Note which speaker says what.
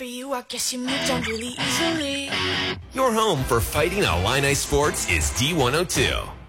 Speaker 1: for you, I guess you moved on really easily.
Speaker 2: Your home for Fighting Illini sports is D102.